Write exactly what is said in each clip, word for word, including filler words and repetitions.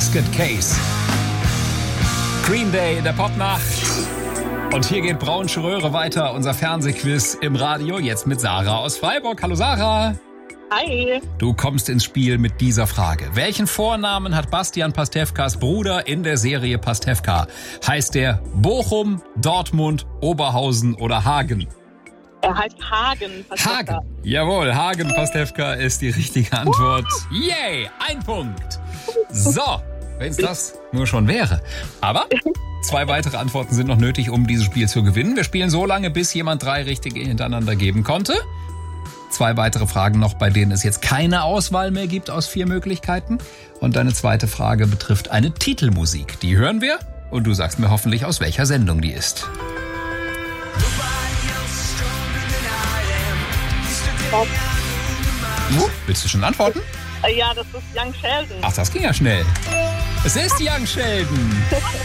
Basket Case. Green Day in der Popnacht. Und hier geht Braunsche Röhre weiter, unser Fernsehquiz im Radio, jetzt mit Sarah aus Freiburg. Hallo Sarah. Hi. Du kommst ins Spiel mit dieser Frage. Welchen Vornamen hat Bastian Pastewkas Bruder in der Serie Pastewka? Heißt der Bochum, Dortmund, Oberhausen oder Hagen? Er heißt Hagen. Pastewka. Hagen. Jawohl, Hagen Pastewka ist die richtige Antwort. Yay, ein Punkt. So, wenn es das nur schon wäre. Aber zwei weitere Antworten sind noch nötig, um dieses Spiel zu gewinnen. Wir spielen so lange, bis jemand drei richtige hintereinander geben konnte. Zwei weitere Fragen noch, bei denen es jetzt keine Auswahl mehr gibt aus vier Möglichkeiten. Und deine zweite Frage betrifft eine Titelmusik. Die hören wir und du sagst mir hoffentlich, aus welcher Sendung die ist. Uh, willst du schon antworten? Ja, das ist Young Sheldon. Ach, das ging ja schnell. Es ist Young Sheldon.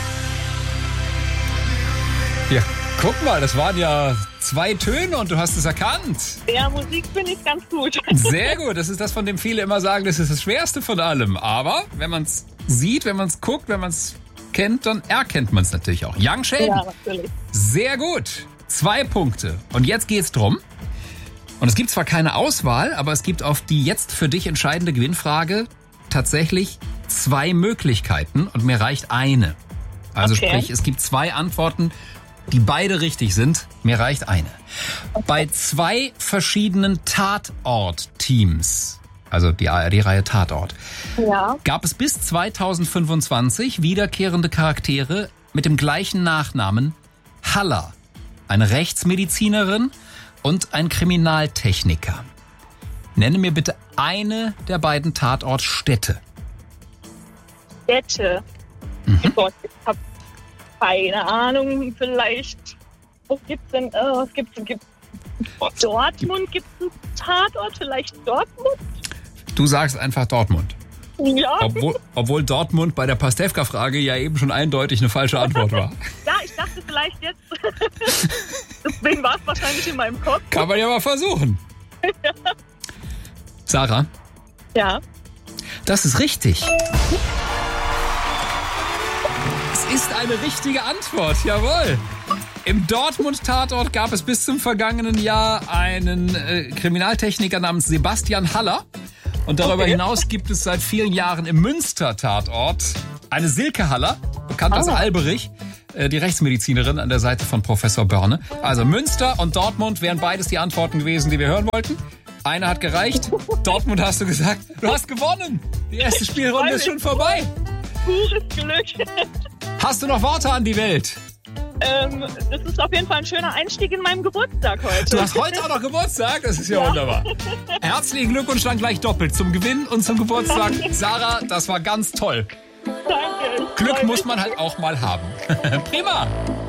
Ja, guck mal, das waren ja zwei Töne und du hast es erkannt. Ja, Musik bin ich ganz gut. Sehr gut, das ist das, von dem viele immer sagen, das ist das Schwerste von allem. Aber wenn man es sieht, wenn man es guckt, wenn man es kennt, dann erkennt man es natürlich auch. Young Sheldon. Ja, natürlich. Sehr gut. Zwei Punkte. Und jetzt geht's drum. Und es gibt zwar keine Auswahl, aber es gibt auf die jetzt für dich entscheidende Gewinnfrage tatsächlich zwei Möglichkeiten und mir reicht eine. Also Okay. sprich, es gibt zwei Antworten, die beide richtig sind. Mir reicht eine. Okay. Bei zwei verschiedenen Tatort-Teams, also die A R D-Reihe Tatort, Ja. gab es bis zweitausendfünfundzwanzig wiederkehrende Charaktere mit dem gleichen Nachnamen Haller, eine Rechtsmedizinerin und ein Kriminaltechniker. Nenne mir bitte eine der beiden Tatortstädte. Städte. Mhm. Gott, ich hab keine Ahnung, vielleicht. Was gibt's denn? Äh, was gibt's denn? Gibt's Dortmund? Gibt's einen Tatort? Vielleicht Dortmund? Du sagst einfach Dortmund. Ja. Obwohl, obwohl Dortmund bei der Pastewka-Frage ja eben schon eindeutig eine falsche Antwort war. Ja, ich dachte vielleicht jetzt. Deswegen war es wahrscheinlich in meinem Kopf. Kann man ja mal versuchen. Sarah, Ja. das ist richtig. Es ist eine richtige Antwort, jawohl. Im Dortmund-Tatort gab es bis zum vergangenen Jahr einen äh, Kriminaltechniker namens Sebastian Haller. Und darüber Okay. hinaus gibt es seit vielen Jahren im Münster-Tatort eine Silke Haller, bekannt als Ah. Alberich, äh, die Rechtsmedizinerin an der Seite von Professor Börne. Also Münster und Dortmund wären beides die Antworten gewesen, die wir hören wollten. Eine hat gereicht. Dortmund hast du gesagt. Du hast gewonnen. Die erste Spielrunde ist schon vorbei. Pures Glück. Hast du noch Worte an die Welt? Ähm, das ist auf jeden Fall ein schöner Einstieg in meinem Geburtstag heute. Du hast heute auch noch Geburtstag? Das ist ja, Ja. wunderbar. Herzlichen Glückwunsch dann gleich doppelt zum Gewinn und zum Geburtstag. Sarah, das war ganz toll. Danke. ich Glück freu muss mich. man halt auch mal haben. Prima.